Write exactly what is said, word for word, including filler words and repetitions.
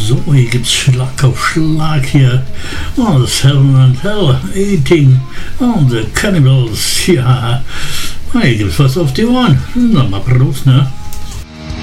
So, hier gibt's Schlag auf Schlag hier. Oh, das Hell and Hell, Eating und the Cannibals. Ja, hier gibt's was auf die Ohren. Na, mal Prost, ne?